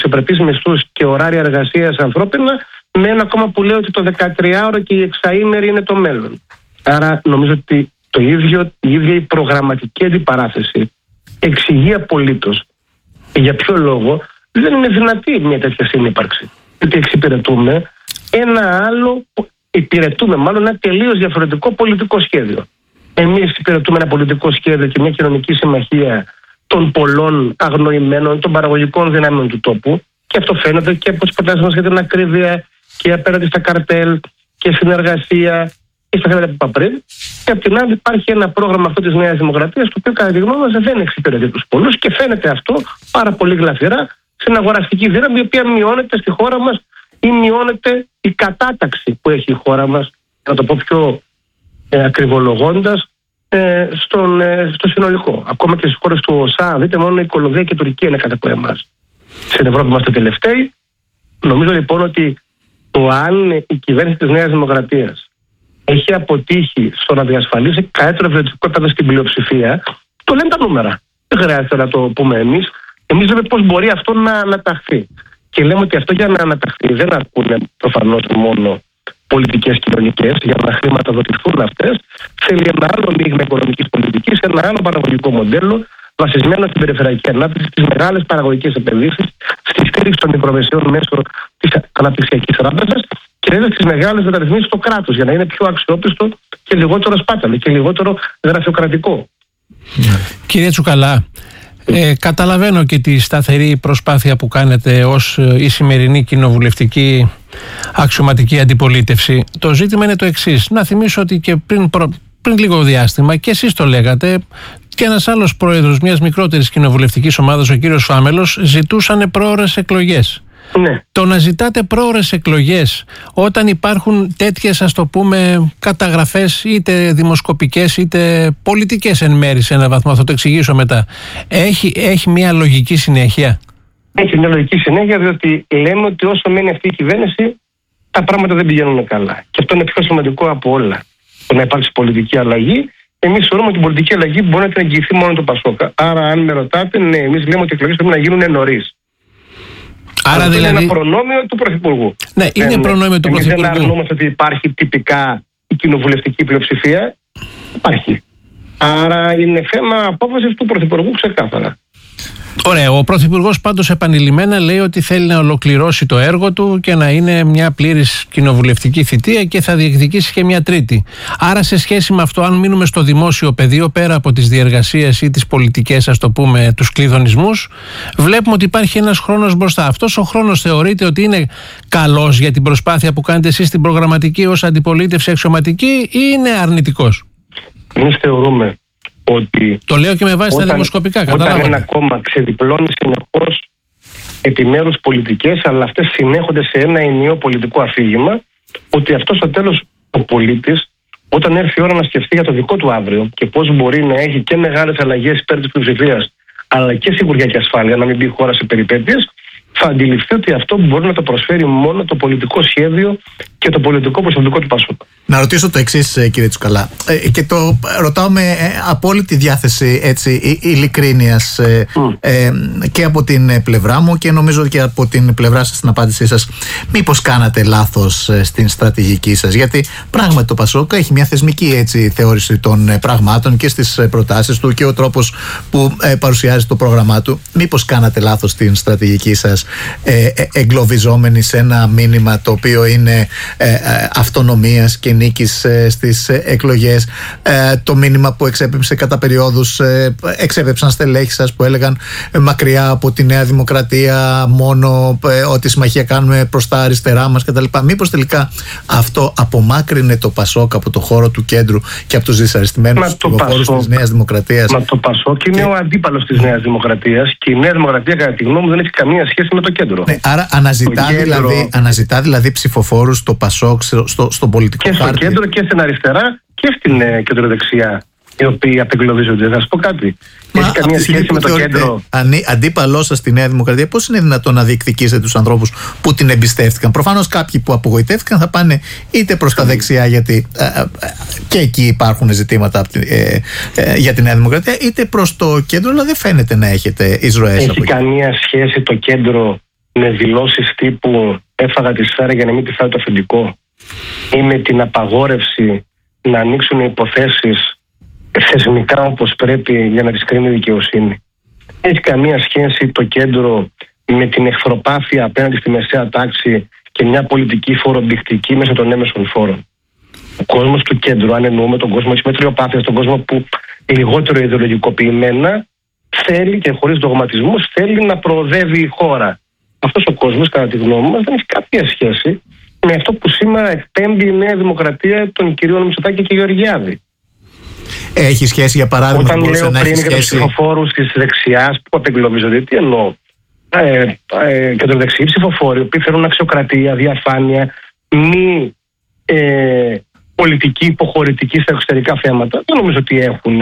αξιοπρεπείς μισθούς και ωράρια εργασίας ανθρώπινα, με ένα κόμμα που λέει ότι το 13ωρο και η 6ημερη είναι το μέλλον. Άρα νομίζω ότι η ίδια η προγραμματική αντιπαράθεση εξηγεί απολύτως για ποιο λόγο δεν είναι δυνατή μια τέτοια συνύπαρξη. Γιατί υπηρετούμε ένα τελείως διαφορετικό πολιτικό σχέδιο. Εμείς υπηρετούμε ένα πολιτικό σχέδιο και μια κοινωνική συμμαχία των πολλών αγνοημένων, των παραγωγικών δυνάμεων του τόπου, και αυτό φαίνεται και από τις προτάσεις μας για την ακρίβεια και απέναντι στα καρτέλ και συνεργασία και στα θέματα που είπα πριν. Και απ' την άλλη υπάρχει ένα πρόγραμμα αυτό της Νέας Δημοκρατίας, το οποίο κατά τη γνώμη μας δεν εξυπηρετεί τους πολλούς και φαίνεται αυτό πάρα πολύ γλαφυρά στην αγοραστική δύναμη, η οποία μειώνεται στη χώρα μας ή μειώνεται η κατάταξη που έχει η χώρα μας, να το πω πιο ακριβολογώντας, στο συνολικό. Ακόμα και στις χώρες του ΟΣΑ, δείτε, μόνο η Κολομβία και η Τουρκία είναι κάτω από εμάς. Στην Ευρώπη είμαστε τελευταίοι. Νομίζω λοιπόν ότι το αν η κυβέρνηση της Νέας Δημοκρατίας έχει αποτύχει στο να διασφαλίσει καλύτερο ευρωβουλευτικό επίπεδο στην πλειοψηφία, το λένε τα νούμερα. Δεν χρειάζεται να το πούμε εμείς. Εμείς λέμε πώς μπορεί αυτό να αναταχθεί. Και λέμε ότι αυτό για να αναταχθεί δεν ακούνε προφανώς μόνο πολιτικές κοινωνικές, για να χρηματοδοτηθούν αυτές. Θέλει ένα άλλο μείγμα οικονομικής πολιτικής, ένα άλλο παραγωγικό μοντέλο, βασισμένο στην περιφερειακή ανάπτυξη, στις μεγάλες παραγωγικές επενδύσεις, στη στήριξη των μικρομεσαίων μέσω της αναπτυξιακής τράπεζας και βέβαια στις μεγάλες μεταρρυθμίσεις στο κράτος, για να είναι πιο αξιόπιστο και λιγότερο σπάταλο και λιγότερο γραφειοκρατικό. Κύριε Τσουκαλά, καταλαβαίνω και τη σταθερή προσπάθεια που κάνετε ως η σημερινή κοινοβουλευτική αξιωματική αντιπολίτευση. Το ζήτημα είναι το εξής. Να θυμίσω ότι και πριν λίγο διάστημα, και εσείς το λέγατε, και ένας άλλος πρόεδρος μιας μικρότερης κοινοβουλευτικής ομάδας, ο κύριος Φάμελος, ζητούσαν πρόωρες εκλογές. Ναι. Το να ζητάτε πρόωρες εκλογές όταν υπάρχουν τέτοιες, ας το πούμε, καταγραφές, είτε δημοσκοπικές είτε πολιτικές εν μέρη σε έναν βαθμό, θα το εξηγήσω μετά, έχει μια λογική συνέχεια? Έχει μια λογική συνέχεια, διότι λέμε ότι όσο μένει αυτή η κυβέρνηση, τα πράγματα δεν πηγαίνουν καλά. Και αυτό είναι πιο σημαντικό από όλα. Το να υπάρξει πολιτική αλλαγή. Εμείς θεωρούμε ότι η πολιτική αλλαγή μπορεί να την εγγυηθεί μόνο το ΠΑΣΟΚ. Άρα, αν με ρωτάτε, ναι, εμείς λέμε ότι οι εκλογές πρέπει να γίνουν νωρίς. Άρα δηλαδή... είναι ένα προνόμιο του Πρωθυπουργού. Ναι, είναι προνόμιο του Πρωθυπουργού. Δεν αρνούμαστε ότι υπάρχει τυπικά η κοινοβουλευτική πλειοψηφία. Υπάρχει. Άρα είναι θέμα απόφασης του Πρωθυπουργού ξεκάθαρα. Ωραία. Ο Πρωθυπουργός πάντως επανειλημμένα λέει ότι θέλει να ολοκληρώσει το έργο του και να είναι μια πλήρης κοινοβουλευτική θητεία και θα διεκδικήσει και μια τρίτη. Άρα, σε σχέση με αυτό, αν μείνουμε στο δημόσιο πεδίο, πέρα από τις διεργασίες ή τις πολιτικές, ας το πούμε, τους κλειδονισμούς, βλέπουμε ότι υπάρχει ένας χρόνος μπροστά. Αυτός ο χρόνος θεωρείτε ότι είναι καλός για την προσπάθεια που κάνετε εσείς στην προγραμματική ως αντιπολίτευση αξιωματική, ή είναι αρνητικός? Εμείς θεωρούμε ότι το λέω και με βάση τα δημοσκοπικά. Όταν ένα κόμμα ξεδιπλώνει συνεχώς επιμέρους πολιτικές, αλλά αυτές συνέχονται σε ένα ενιαίο πολιτικό αφήγημα, ότι αυτό στο τέλος ο πολίτης, όταν έρθει η ώρα να σκεφτεί για το δικό του αύριο και πώς μπορεί να έχει και μεγάλες αλλαγές υπέρ της πλειοψηφίας, αλλά και σιγουριά και ασφάλεια, να μην μπει η χώρα σε περιπέτειες, θα αντιληφθεί ότι αυτό μπορεί να το προσφέρει μόνο το πολιτικό σχέδιο και το πολιτικό προσωπικό του ΠΑΣΟΚ. Να ρωτήσω το εξής, κύριε Τσουκαλά, και το ρωτάω με απόλυτη διάθεση, έτσι, ειλικρίνειας, και από την πλευρά μου και νομίζω και από την πλευρά σας στην απάντησή σας. Μήπως κάνατε λάθος στην στρατηγική σας? Γιατί πράγματι το ΠΑΣΟΚ έχει μια θεσμική, έτσι, θεώρηση των πραγμάτων και στις προτάσεις του και ο τρόπος που παρουσιάζει το πρόγραμμά του. Μήπως κάνατε λάθος στην στρατηγική σας, εγκλωβιζόμενοι σε ένα μήνυμα το οποίο είναι αυτονομίας και νίκης στις εκλογές, το μήνυμα που εξέπεψε κατά περιόδους, εξέπεψαν στελέχη σας που έλεγαν μακριά από τη Νέα Δημοκρατία, μόνο ότι συμμαχία κάνουμε προς τα αριστερά μας κτλ. Μήπως τελικά αυτό απομάκρυνε το ΠΑΣΟΚ από το χώρο του κέντρου και από τους δυσαρεστημένους ψηφοφόρους της Νέας Δημοκρατίας? Μα το ΠΑΣΟΚ είναι ο αντίπαλος της Νέας Δημοκρατίας και η Νέα Δημοκρατία, κατά τη γνώμη μου, δεν έχει καμία σχέση με το κέντρο. Ναι, άρα αναζητά δηλαδή ψηφοφόρους το ΠΑΣΟΚ στον πολιτικό και στο κέντρο και στην αριστερά και στην κεντροδεξιά, οι οποίοι απεγκλωβίζονται. Θα σας πω κάτι. Έχει καμία σχέση με το κέντρο? Αντίπαλό σας στη Νέα Δημοκρατία, πώς είναι δυνατόν να διεκδικήσετε τους ανθρώπους που την εμπιστεύτηκαν? Προφανώς κάποιοι που απογοητεύτηκαν θα πάνε είτε προς τα δεξιά, γιατί και εκεί υπάρχουν ζητήματα για τη Νέα Δημοκρατία, είτε προς το κέντρο, αλλά δεν φαίνεται να έχετε εισρωές. Έχει καμία σχέση το κέντρο με δηλώσεις τύπου έφαγα τη σφαίρα για να μην τη φάει το αφεντικό, ή με την απαγόρευση να ανοίξουν υποθέσεις θεσμικά όπως πρέπει για να τις κρίνει η δικαιοσύνη. Έχει καμία σχέση το κέντρο με την εχθροπάθεια απέναντι στη μεσαία τάξη και μια πολιτική φορομπηχτική μέσα των έμεσων φόρων. Ο κόσμος του κέντρου, αν εννοούμε τον κόσμο της μετριοπάθειας, τον κόσμο που λιγότερο ιδεολογικοποιημένα θέλει και χωρίς δογματισμούς θέλει να προοδεύει η χώρα. Αυτός ο κόσμος, κατά τη γνώμη μας, δεν έχει κάποια σχέση με αυτό που σήμερα εκπέμπει η Νέα Δημοκρατία των κυρίων Μητσοτάκη και Γεωργιάδη. Έχει σχέση, για παράδειγμα, όταν λέω πριν για τους ψηφοφόρους της δεξιάς που απεγκλωβίζονται, τι εννοώ? Κεντροδεξιοί ψηφοφόροι που θέλουν αξιοκρατία, διαφάνεια, μη πολιτική υποχωρητική στα εξωτερικά θέματα, δεν νομίζω ότι έχουν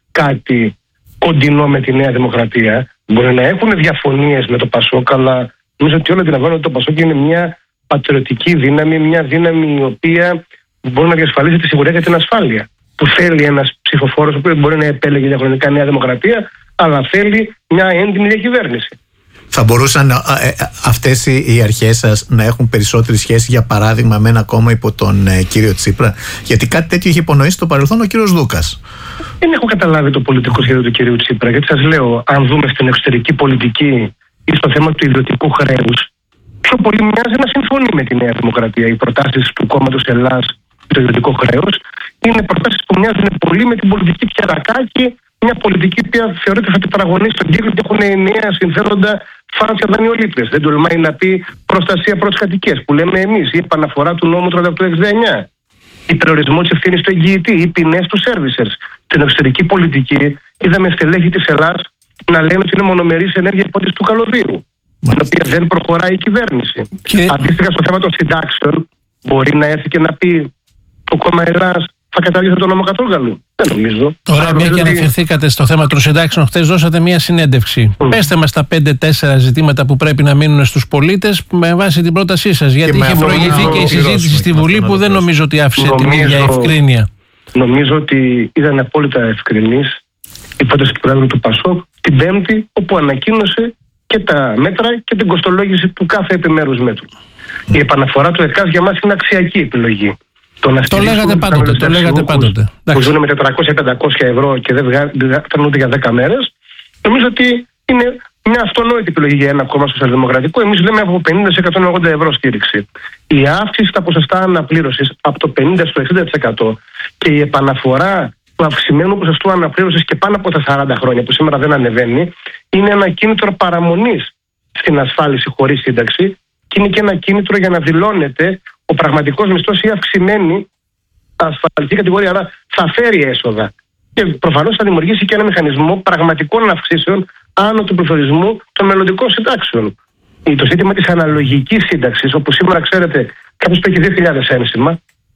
κάτι κοντινό με τη Νέα Δημοκρατία. Μπορεί να έχουν διαφωνίες με το ΠΑΣΟΚ, αλλά νομίζω ότι όλα αντιλαμβάνονται ότι το ΠΑΣΟΚ είναι μια πατριωτική δύναμη, μια δύναμη η οποία μπορεί να διασφαλίσει τη σιγουριά και την ασφάλεια. Που θέλει ένας ψηφοφόρος, ο οποίος μπορεί να επέλεγε διαχρονικά Νέα Δημοκρατία, αλλά θέλει μια έντιμη διακυβέρνηση. Θα μπορούσαν αυτές οι αρχές σας να έχουν περισσότερη σχέση, για παράδειγμα, με ένα κόμμα υπό τον κύριο Τσίπρα? Γιατί κάτι τέτοιο είχε υπονοήσει στο παρελθόν ο κύριος Δούκας. Δεν έχω καταλάβει το πολιτικό σχέδιο του κυρίου Τσίπρα, γιατί σας λέω, αν δούμε στην εξωτερική πολιτική ή στο θέμα του ιδιωτικού χρέους, πιο πολύ μοιάζει να συμφωνεί με τη Νέα Δημοκρατία. Οι προτάσεις του κόμματος Ελλάς το ιδιωτικό χρέος είναι προτάσεις που μοιάζουν πολύ με την πολιτική Πιερακάκη, μια πολιτική που θεωρείται θα τετραγωνίσει στον κύκλο και έχουν νέα συμφέροντα φάνσια δανειολήπτες. Δεν τολμάει να πει προστασία προς τις κατοικίες που λέμε εμείς, η επαναφορά του νόμου 3869, η περιορισμό της ευθύνης του εγγυητή, οι ποινές του σέρβισερς. Στην εξωτερική πολιτική είδαμε στελέχη της Ελλάς να λένε ότι είναι μονομερής ενέργεια υπότιτλοι του καλωδίου, την οποία δεν προχωράει η κυβέρνηση. Αντίστοιχα στο θέμα των συντάξεων, μπορεί να έρθει και να πει το κόμμα Ελλάς θα καταργήσει τον νόμο Κατρούγκαλου? Δεν νομίζω. Ωραία, μια και αναφερθήκατε στο θέμα των συντάξεων, χθες δώσατε μια συνέντευξη. Πέστε μας τα 5-4 ζητήματα που πρέπει να μείνουν στους πολίτες με βάση την πρότασή σας. Γιατί είχε προηγηθεί και η συζήτηση στη Βουλή που δεν νομίζω ότι άφησε την ίδια ευκρίνεια. Νομίζω ότι ήταν απόλυτα ευκρινής η πρόταση του Πρόεδρου του ΠΑΣΟΚ την Πέμπτη, όπου ανακοίνωσε και τα μέτρα και την κοστολόγηση του κάθε επιμέρους μέτρου. Η επαναφορά του ΕΚΑΣ για μας είναι αξιακή επιλογή. Το λέγατε πάντοτε. Που ζουν με 400-500 ευρώ και δεν φτάνουν ούτε για 10 μέρες. Νομίζω ότι είναι μια αυτονόητη επιλογή για ένα κόμμα σοσιαλδημοκρατικό. Εμείς λέμε από 50 σε 180 ευρώ στήριξη. Η αύξηση στα ποσοστά αναπλήρωσης από το 50% στο 60% και η επαναφορά του αυξημένου ποσοστού αναπλήρωσης και πάνω από τα 40 χρόνια, που σήμερα δεν ανεβαίνει, είναι ένα κίνητρο παραμονής στην ασφάλιση χωρίς σύνταξη και είναι και ένα κίνητρο για να δηλώνεται ο πραγματικός μισθός ή αυξημένη ασφαλιστική κατηγορία, άρα θα φέρει έσοδα. Και προφανώς θα δημιουργήσει και ένα μηχανισμό πραγματικών αυξήσεων άνω του πληθωρισμού των μελλοντικών συντάξεων. Το ζήτημα της αναλογικής σύνταξης, όπου σήμερα ξέρετε κάποιος που έχει 2.000 ένσημα,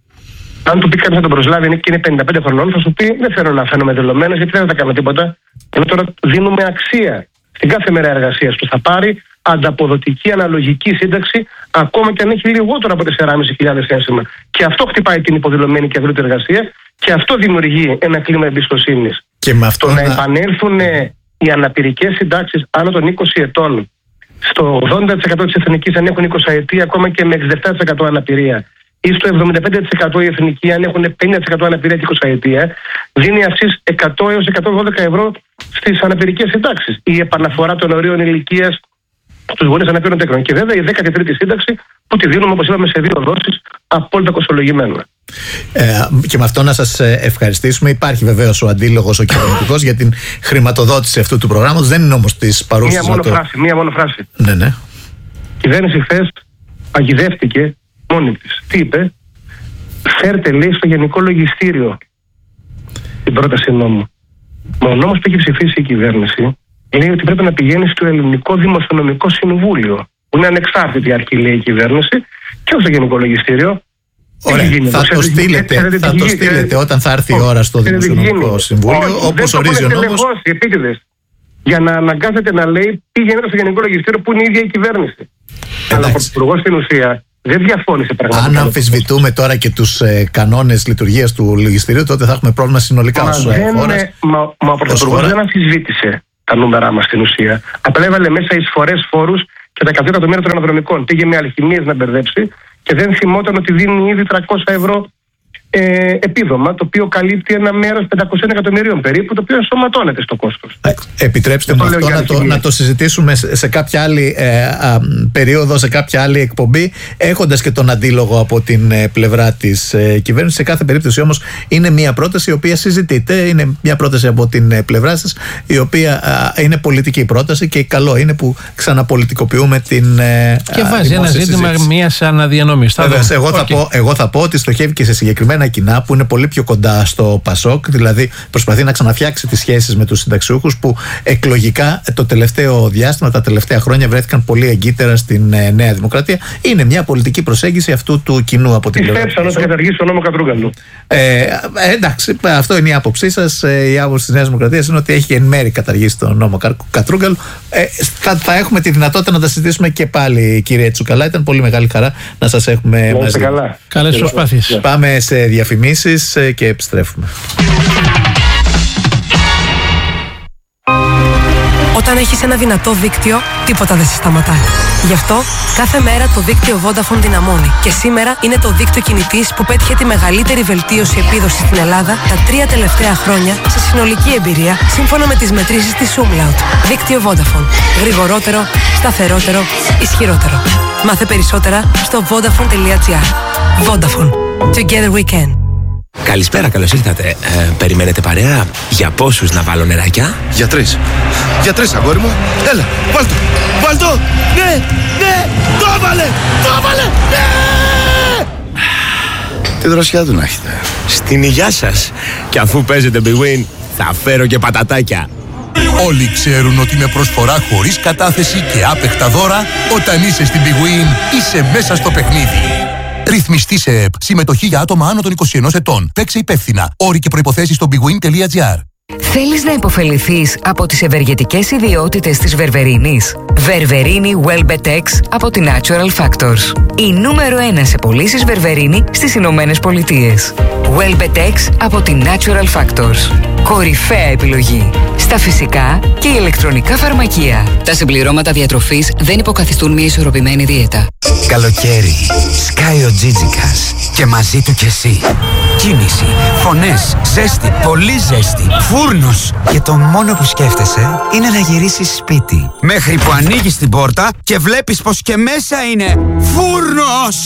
αν του πει κάποιος να τον προσλάβει και είναι 55 χρονών, θα σου πει: δεν θέλω να φαίνομαι δηλωμένος, γιατί δεν θα κάνω τίποτα. Ενώ τώρα δίνουμε αξία στην κάθε μέρα εργασίας που θα πάρει ανταποδοτική αναλογική σύνταξη, ακόμα και αν έχει λιγότερο από 4.500 ένσημα. Και αυτό χτυπάει την υποδηλωμένη και αδρούτη εργασία και αυτό δημιουργεί ένα κλίμα εμπιστοσύνης. Και με αυτό να επανέλθουν οι αναπηρικές συντάξεις άνω των 20 ετών στο 80% της εθνικής αν έχουν 20 ετία, ακόμα και με 67% αναπηρία, ή στο 75% οι εθνικοί αν έχουν 50% αναπηρία και 20 ετία, δίνει αυξήσεις 100 έως 112 ευρώ στις αναπηρικές συντάξεις. Η επαναφορά των ορίων ηλικίας στους γονείς αναπήρων τέκνων. Και βέβαια η 13η σύνταξη που τη δίνουμε, όπως είπαμε, σε 2 δόσεις απόλυτα κοστολογημένα. Και με αυτό να σας ευχαριστήσουμε. Υπάρχει βεβαίως ο αντίλογος, ο κυβερνητικός, για την χρηματοδότηση αυτού του προγράμματος. Δεν είναι όμως της παρούσας. Μία μόνο φράση. Ναι. Η κυβέρνηση χθες παγιδεύτηκε μόνη της. Τι είπε? Φέρτε, λέει, στο Γενικό Λογιστήριο την πρόταση νόμου. Μα ο νόμος που έχει ψηφίσει η κυβέρνηση λέει ότι πρέπει να πηγαίνει στο Ελληνικό Δημοσιονομικό Συμβούλιο, που είναι ανεξάρτητη αρχή, λέει η κυβέρνηση, και όχι στο Γενικό Λογιστήριο. Ωραία, θα το στείλετε όταν θα έρθει η ώρα στο Δημοσιονομικό Συμβούλιο, όπως ορίζει ο νόμος. Επίτηδες, για να αναγκάζεται να λέει πήγαινε στο Γενικό Λογιστήριο, που είναι η ίδια η κυβέρνηση. Αλλά ο Πρωθυπουργός στην ουσία δεν διαφώνησε πραγματικά. Αν αμφισβητούμε τώρα και τους κανόνες λειτουργίας του λογιστηρίου, τότε θα έχουμε πρόβλημα συνολικά ως χώρας. Μα ο Πρωθυπουργός δεν αμφισβήτησε τα νούμερά μας στην ουσία. Απλά έβαλε μέσα εισφορές, φόρους και τα 100 εκατομμύρια των αναδρομικών. Πήγε με αλχημίες να μπερδέψει και δεν θυμόταν ότι δίνει ήδη 300 ευρώ επίδομα, το οποίο καλύπτει ένα μέρος 500 εκατομμυρίων περίπου, το οποίο ενσωματώνεται στο κόστος. Επιτρέψτε μου αυτό να το συζητήσουμε σε κάποια άλλη περίοδο, σε κάποια άλλη εκπομπή, έχοντας και τον αντίλογο από την πλευρά της κυβέρνησης. Σε κάθε περίπτωση όμως είναι μια πρόταση η οποία συζητείται, είναι μια πρόταση από την πλευρά σας, η οποία είναι πολιτική πρόταση και καλό είναι που ξαναπολιτικοποιούμε την και βάζει ένα ζήτημα μιας αναδιανομής. Εγώ θα πω ότι στοχεύει και σε συγκεκριμένα κοινά που είναι πολύ πιο κοντά στο ΠΑΣΟΚ, δηλαδή προσπαθεί να ξαναφτιάξει τις σχέσεις με τους συνταξιούχους που εκλογικά το τελευταίο διάστημα, τα τελευταία χρόνια βρέθηκαν πολύ εγκύτερα στην Νέα Δημοκρατία. Είναι μια πολιτική προσέγγιση αυτού του κοινού από την πλευρά. Πιστέψαν ότι καταργήσει τον νόμο Κατρούγκαλου. Εντάξει, αυτό είναι η άποψή σας. Η άποψη της Νέας Δημοκρατίας είναι ότι έχει εν μέρει καταργήσει τον νόμο Κατρούγκαλου. Θα έχουμε τη δυνατότητα να τα συζητήσουμε και πάλι, κύριε Τσουκαλά. Ήταν πολύ μεγάλη χαρά να σας έχουμε μαζί. Καλές προσπάθειες. Πάμε σε διαφημίσεις και επιστρέφουμε. Όταν έχεις ένα δυνατό δίκτυο, τίποτα δεν σε σταματάει. Γι' αυτό, κάθε μέρα το δίκτυο Vodafone δυναμώνει. Και σήμερα είναι το δίκτυο κινητής που πέτυχε τη μεγαλύτερη βελτίωση επίδοσης στην Ελλάδα τα 3 τελευταία χρόνια σε συνολική εμπειρία, σύμφωνα με τις μετρήσεις της Umlaut. Δίκτυο Vodafone. Γρηγορότερο, σταθερότερο, ισχυρότερο. Μάθε περισσότερα στο vodafone.gr. Vodafone. Together we can. Καλησπέρα, καλώς ήρθατε. Περιμένετε παρέα? Για πόσους να βάλω νεράκια? Για 3. Για 3, αγόρι μου. Έλα, βάλ' το. Ναι, το έβαλε, ναι. Τι δροσιά του να έχετε. Στην υγειά σας. Και αφού παίζετε Big Win, θα φέρω και πατατάκια. Όλοι ξέρουν ότι με προσφορά χωρίς κατάθεση και άπεχτα δώρα, όταν είσαι στην Big Win, είσαι μέσα στο παιχνίδι. Ρυθμιστή σε ΕΠ. Συμμετοχή για άτομα άνω των 21 ετών. Παίξε υπεύθυνα. Όροι και προϋποθέσεις στο bigwin.gr. Θέλεις να υποφεληθείς από τις ευεργετικές ιδιότητες της βερβερίνης? Βερβερίνη Welbetex από τη Natural Factors. Η νούμερο 1 σε πωλήσεις βερβερίνη στις Ηνωμένες Πολιτείες. Welbetex από τη Natural Factors. Κορυφαία επιλογή στα φυσικά και ηλεκτρονικά φαρμακεία. Τα συμπληρώματα διατροφής δεν υποκαθιστούν μια ισορροπημένη δίαιτα. Καλοκαίρι. Σκάει ο Τζίτζικας. Και μαζί του κι εσύ. Κίνηση, φωνές, ζέστη, πολύ ζέστη, φούρνος. Και το μόνο που σκέφτεσαι είναι να γυρίσεις σπίτι. Μέχρι που ανοίγεις την πόρτα και βλέπεις πως και μέσα είναι φούρνος.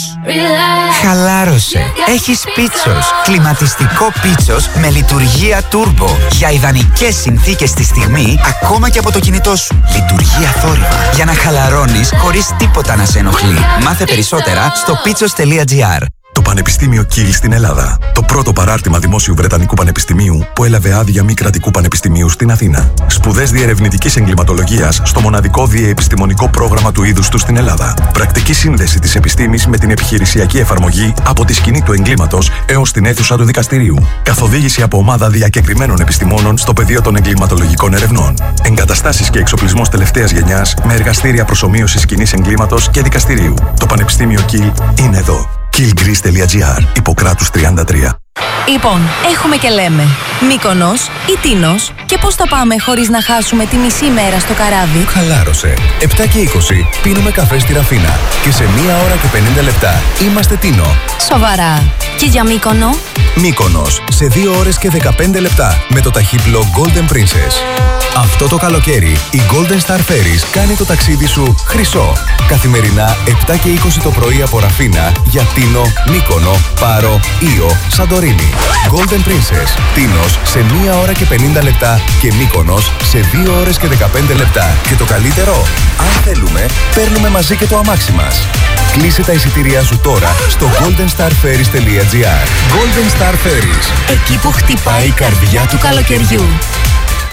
Χαλάρωσε. Έχεις Πίτσος. Κλιματιστικό Πίτσος με λειτουργία turbo. Για ιδανικές συνθήκες στη στιγμή, ακόμα και από το κινητό σου. Λειτουργία θόρυβα. Για να χαλαρώνεις χωρίς τίποτα να σε ενοχλεί. Μάθε περισσότερα στο pitsos.gr. Το Πανεπιστήμιο Κιλ στην Ελλάδα. Το πρώτο παράρτημα δημόσιου Βρετανικού Πανεπιστημίου που έλαβε άδεια μη κρατικού πανεπιστημίου στην Αθήνα. Σπουδές διερευνητικής εγκληματολογίας στο μοναδικό διεπιστημονικό πρόγραμμα του είδους του στην Ελλάδα. Πρακτική σύνδεση της επιστήμης με την επιχειρησιακή εφαρμογή από τη σκηνή του εγκλήματος έως την αίθουσα του δικαστηρίου. Καθοδήγηση από ομάδα διακεκριμένων επιστημόνων στο πεδίο των εγκληματολογικών ερευνών. Εγκαταστάσεις και εξοπλισμός τελευταίας γενιάς με εργαστήρια προσομοίωσης σκηνής εγκλήματος και δικαστηρίου. Το Πανεπιστήμιο Κιλ είναι εδώ. killgreece.gr. Ιπποκράτους 33. Λοιπόν, έχουμε και λέμε Μύκονος ή Τίνος, και πώς θα πάμε χωρίς να χάσουμε τη μισή μέρα στο καράβι? Χαλάρωσε. 7 και 20 πίνουμε καφέ στη Ραφίνα και σε 1 ώρα και 50 λεπτά είμαστε Τίνο. Σοβαρά. Και για Μύκονο? Μύκονος σε 2 ώρες και 15 λεπτά με το ταχύπλο Golden Princess. Αυτό το καλοκαίρι η Golden Star Ferries κάνει το ταξίδι σου χρυσό. Καθημερινά 7 και 20 το πρωί από Ραφίνα για Τίνο, Μύκονο, Πάρο, Ήο, Σαντορίνη. Golden Princess, Τίνος σε 1 ώρα και 50 λεπτά και Μύκονος σε 2 ώρες και 15 λεπτά. Και το καλύτερο, αν θέλουμε, παίρνουμε μαζί και το αμάξι μας. Κλείσε τα εισιτήριά σου τώρα στο goldenstarferries.gr. Golden Star Ferries. Εκεί που χτυπάει η καρδιά του καλοκαιριού.